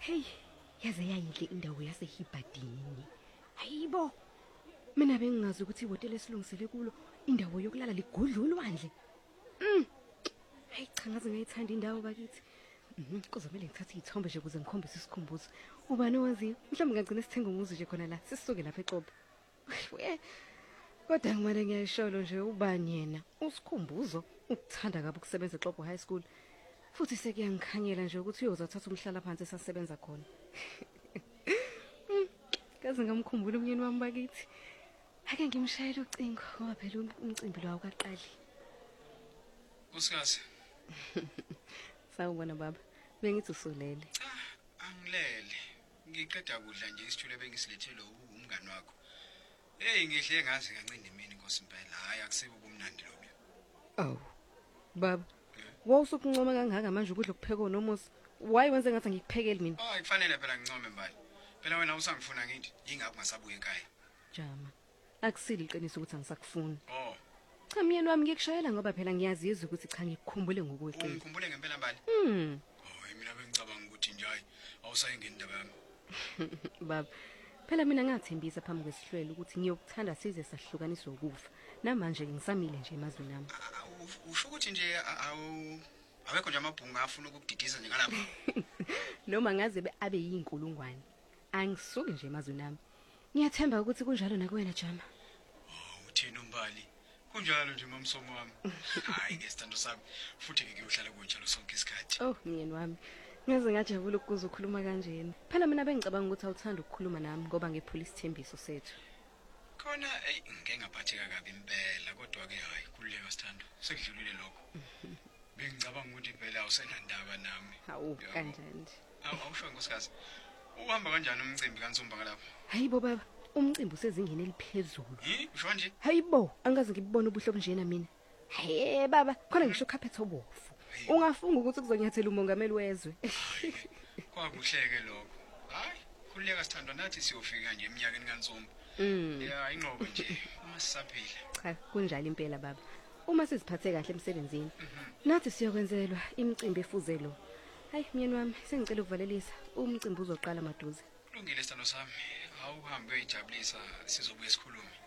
Hey, yaze yayinhle indawo yaseHibadini. Hayibo. Mina bengingazi ukuthi ihotela esilungisele kulo indawo yokulala ligudla ulwandle. Hey cha ngaze ngayithanda indawo bakithi. Kuzomela ngithathe izithombe nje ukuze ngikhombise isikhumbuzo. Ubani owaziyo? Mhlawumbe ngagcina sithenga umuzi nje khona la. Sisisuke lapha eXobo. Kodwa ngimane ngiyayisholo nje ubani yena. Usikhumbuzo ukuthanda kabi ukusebenza eXobo High School. Futhi sekuyangikhanyela nje ukuthi uyozathatha umhlala phansi esasebenza khona. Kaze ngamkhumbula umyeni wami bakithi. Ake ngimshayele ucingo ngoba phela umcimbi lo awukaqali. Usikhathi. Sawubona baba. Bengithi usulele. Angilele. Ngiqeda kudla nje isithule bengisilethele umngani wakho. Hey ngihle ngazi kancane imini Nkosi impela. Hayi akusibe ubumnandi lobu. Oh. Baba. Wawusukuncoma kangaka manje ukudla kuphekwa nomusa. Why wenze ngathi ngikuphekele mina? Oh, kufanele phela ngincome mbali. Phela wena usangifuna ngithi ingabe ngasabuya ekhaya. Jama. Akusili iqiniso ukuthi angisakufuni. Oh. Cha myeni wami ngikushayela ngoba phela ngiyazizwa ukuthi cha ngikukhumbule ngokweqile. Ngikhumbule ngempela mbali. Oh, mina bengicabanga ukuthi nje hayi awusayingeni indaba yami. Baba. Phela mina ngathembisa phambi kwesihlwele ukuthi ngiyokuthanda size sahlukaniswa ukufa. Namanje ngisamile nje emazweni ami. Usho ukuthi nje awekho nje amabhunga afuna ukukudidiza nje ngalapha. Noma ngaze abe yinkulungwane. Angisuki nje emazweni ami. Ngiyathemba ukuthi kunjalo nakuwena Jama. Oh, uthini umbali? Kunjalo nje mamsomo wami. Hayi ngesithando sami futhi ngiyohlala kunjalo sonke isikhathi. Oh, myeni wami. Ngaze ngajabula ukuze ukhuluma kanjena. Phela mina bengicabanga ukuthi awuthanda ukukhuluma nami ngoba ngephula isithembiso sethu. Khona ngeke ngaphatheka kabi impela kodwa ke hayi kululeka sithando. Sekudlulile lokho. Bengicabanga ukuthi impela awusenandaba nami. Hawu kanjani? Awusho nkosikazi. Uhamba kanjani umcimbi kaNsumba ngalapha? Hayibo baba, umcimbi usezingeni eliphezulu. Usho nje? Hayibo, angaze ngibone ubuhlobo njena mina. Haye baba, khona ngisho carpet obofu. Ungafunga ukuthi kuzonyathela umongameli wezwe. Kwakuhleke lokho. Hayi, kululeka sithandwa nathi siyofika nje eminyakeni kaNsumba. Yeah, inqobo nje uma sisaphila. Cha, kunjalo impela baba. Uma siziphathe kahle emsebenzini, nathi siyokwenzelwa imicimbi efuzelo. Hayi myeni wami, sengicela ukuvalelisa. Umcimbi uzoqala maduze. Kulungile sithando sami. Awuhambe uyijabulisa sizobuya sikhulume.